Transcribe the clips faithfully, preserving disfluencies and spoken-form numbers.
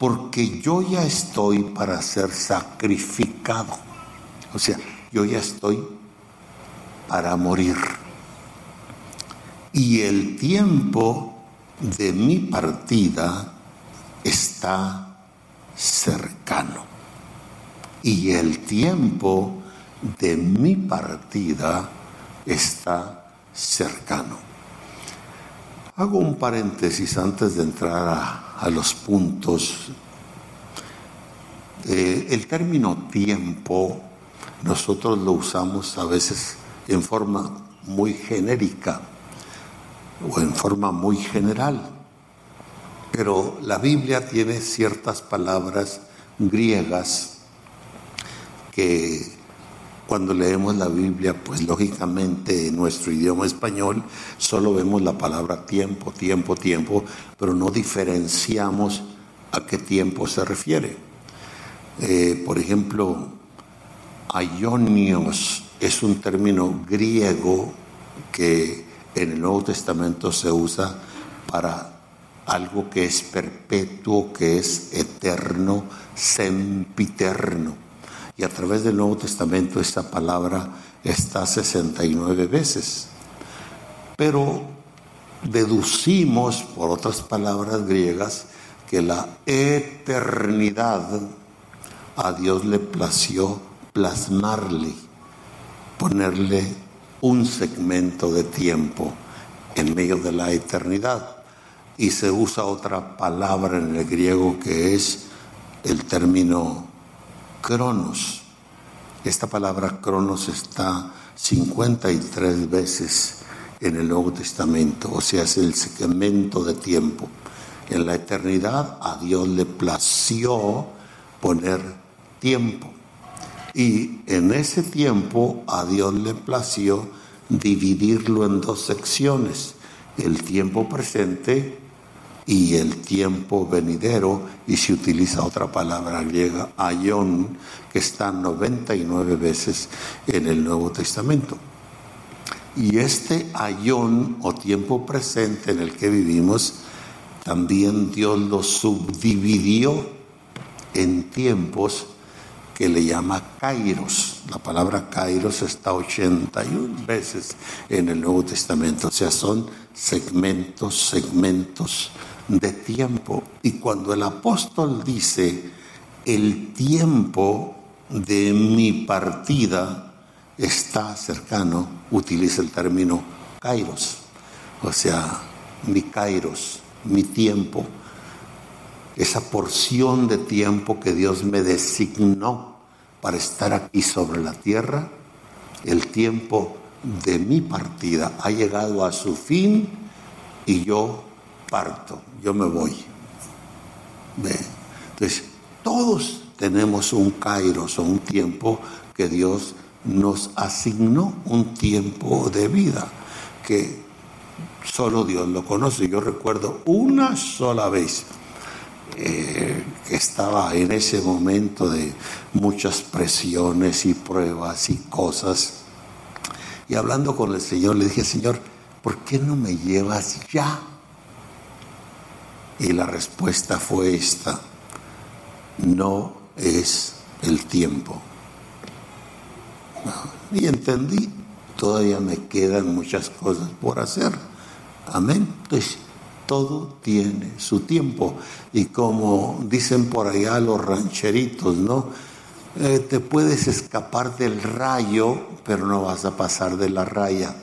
porque yo ya estoy para ser sacrificado. O sea, yo ya estoy para morir. Y el tiempo de mi partida está cercano. Y el tiempo de mi partida está cercano. Hago un paréntesis antes de entrar a, a los puntos. Eh, el término tiempo nosotros lo usamos a veces en forma muy genérica o en forma muy general, pero la Biblia tiene ciertas palabras griegas que cuando leemos la Biblia, pues lógicamente en nuestro idioma español solo vemos la palabra tiempo, tiempo, tiempo, pero no diferenciamos a qué tiempo se refiere. Eh, por ejemplo, aionios es un término griego que en el Nuevo Testamento se usa para algo que es perpetuo, que es eterno, sempiterno. Y a través del Nuevo Testamento esta palabra está sesenta y nueve veces. Pero deducimos por otras palabras griegas que la eternidad a Dios le plació plasmarle, ponerle un segmento de tiempo en medio de la eternidad. Y se usa otra palabra en el griego que es el término cronos. Esta palabra cronos está cincuenta y tres veces en el Nuevo Testamento, o sea, es el segmento de tiempo. En la eternidad a Dios le plació poner tiempo, y en ese tiempo a Dios le plació dividirlo en dos secciones: el tiempo presente y el tiempo venidero, y se utiliza otra palabra griega, aion, que está noventa y nueve veces en el Nuevo Testamento. Y este aion o tiempo presente en el que vivimos, también Dios lo subdividió en tiempos que le llama kairos. La palabra kairos está ochenta y una veces en el Nuevo Testamento, o sea, son segmentos, segmentos de tiempo. Y cuando el apóstol dice el tiempo de mi partida está cercano, utiliza el término kairos, o sea, mi kairos, mi tiempo, esa porción de tiempo que Dios me designó para estar aquí sobre la tierra. El tiempo de mi partida ha llegado a su fin y yo parto, yo me voy. ¿Ve? Entonces, todos tenemos un kairos o un tiempo que Dios nos asignó, un tiempo de vida que solo Dios lo conoce. Yo recuerdo una sola vez eh, que estaba en ese momento de muchas presiones y pruebas y cosas, y hablando con el Señor le dije: Señor, ¿por qué no me llevas ya? Y la respuesta fue esta: no es el tiempo. Y entendí, todavía me quedan muchas cosas por hacer. Amén. Entonces, todo tiene su tiempo. Y como dicen por allá los rancheritos, ¿no? Eh, te puedes escapar del rayo, pero no vas a pasar de la raya.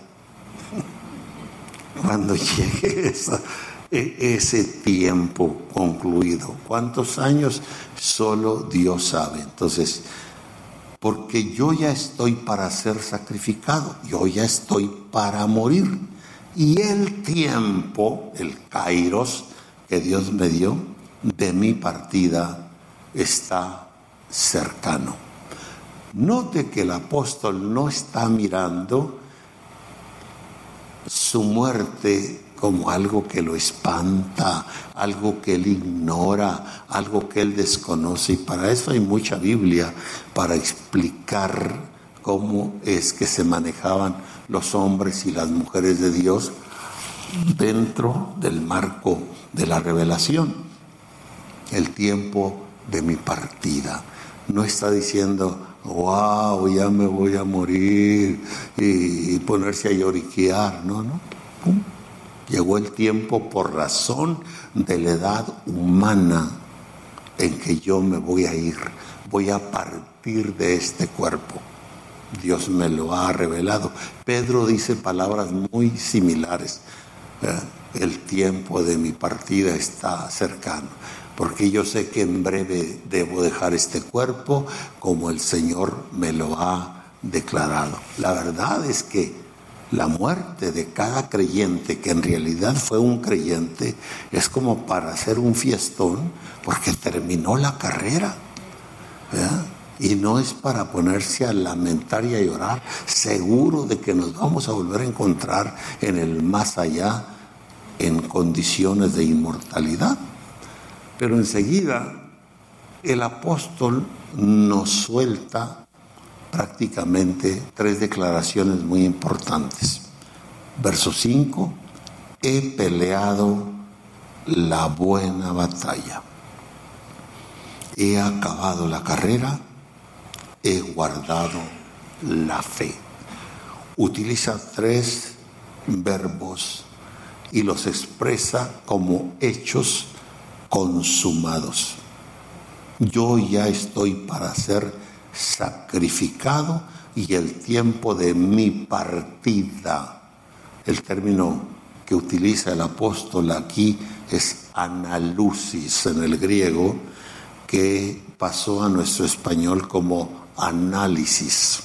Cuando llegue esa, ese tiempo concluido, ¿cuántos años? Solo Dios sabe. Entonces, porque yo ya estoy para ser sacrificado, yo ya estoy para morir, y el tiempo, el kairos que Dios me dio de mi partida está cercano. Note que el apóstol no está mirando su muerte como algo que lo espanta, algo que él ignora, algo que él desconoce. Y para eso hay mucha Biblia, para explicar cómo es que se manejaban los hombres y las mujeres de Dios dentro del marco de la revelación. el tiempo de mi partida. No está diciendo, wow, ya me voy a morir, y, y ponerse a lloriquear. No, no. Pum. Llegó el tiempo por razón de la edad humana en que yo me voy a ir, voy a partir de este cuerpo. Dios me lo ha revelado. Pedro dice palabras muy similares. ¿eh? El tiempo de mi partida está cercano, porque yo sé que en breve debo dejar este cuerpo como el Señor me lo ha declarado. La verdad es que la muerte de cada creyente, que en realidad fue un creyente, es como para hacer un fiestón, porque terminó la carrera, ¿verdad? Y no es para ponerse a lamentar y a llorar, seguro de que nos vamos a volver a encontrar en el más allá, en condiciones de inmortalidad. Pero enseguida el apóstol nos suelta prácticamente tres declaraciones muy importantes. Verso cinco, he peleado la buena batalla, he acabado la carrera, he guardado la fe. Utiliza tres verbos y los expresa como hechos consumados. Yo ya estoy para ser sacrificado y el tiempo de mi partida. El término que utiliza el apóstol aquí es analusis en el griego, que pasó a nuestro español como análisis.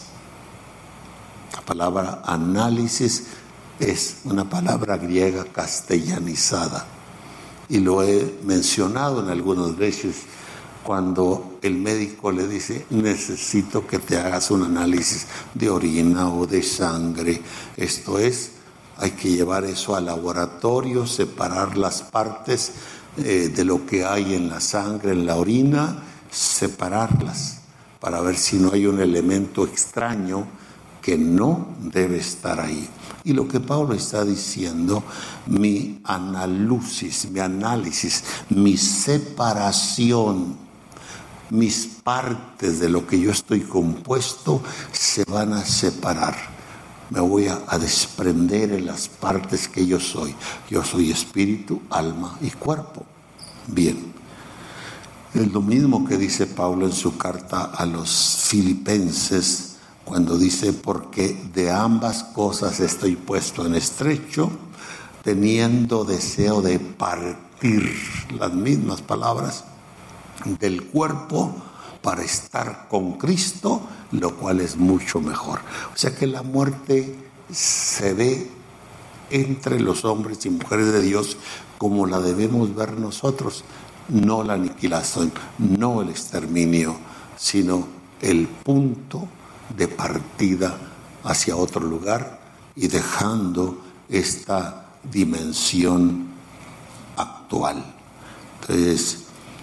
La palabra análisis es una palabra griega castellanizada, y lo he mencionado en algunas veces cuando el médico le dice, necesito que te hagas un análisis de orina o de sangre. Esto es, hay que llevar eso al laboratorio, separar las partes eh, de lo que hay en la sangre, en la orina, separarlas para ver si no hay un elemento extraño que no debe estar ahí. Y lo que Pablo está diciendo, mi analusis, mi análisis, mi separación, mis partes de lo que yo estoy compuesto se van a separar. Me voy a, a desprender en las partes que yo soy. Yo soy espíritu, alma y cuerpo. Bien. Es lo mismo que dice Pablo en su carta a los Filipenses, cuando dice, porque de ambas cosas estoy puesto en estrecho, teniendo deseo de partir, las mismas palabras, del cuerpo para estar con Cristo, lo cual es mucho mejor. O sea que la muerte se ve entre los hombres y mujeres de Dios como la debemos ver nosotros, no la aniquilación, no el exterminio, sino el punto de partida hacia otro lugar y dejando esta dimensión actual. Entonces,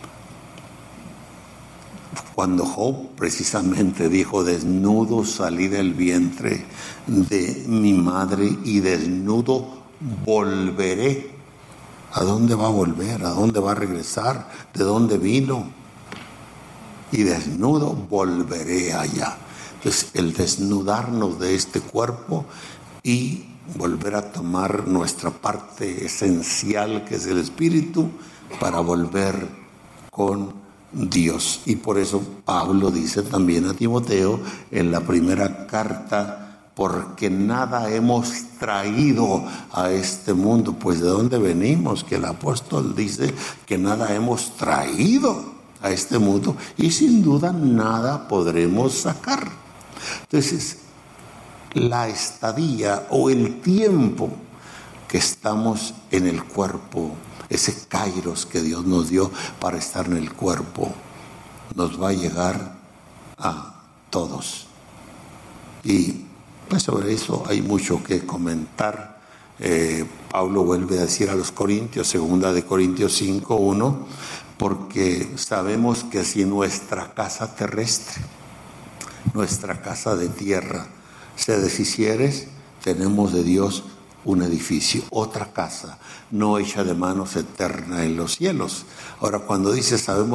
cuando Job precisamente dijo, desnudo salí del vientre de mi madre y desnudo volveré. ¿A dónde va a volver? ¿A dónde va a regresar? ¿De dónde vino? Y desnudo volveré allá. Entonces, el desnudarnos de este cuerpo y volver a tomar nuestra parte esencial, que es el espíritu, para volver con Dios. Y por eso Pablo dice también a Timoteo en la primera carta, porque nada hemos traído a este mundo. Pues ¿de dónde venimos? Que el apóstol dice que nada hemos traído a este mundo y sin duda nada podremos sacar. Entonces, la estadía o el tiempo que estamos en el cuerpo, ese kairos que Dios nos dio para estar en el cuerpo, nos va a llegar a todos. Y pues sobre eso hay mucho que comentar. Eh, Pablo vuelve a decir a los Corintios, segunda de Corintios cinco, uno, porque sabemos que si nuestra casa terrestre, nuestra casa de tierra, se deshiciere, tenemos de Dios un edificio, otra casa, no hecha de manos, eterna en los cielos. Ahora, cuando dice sabemos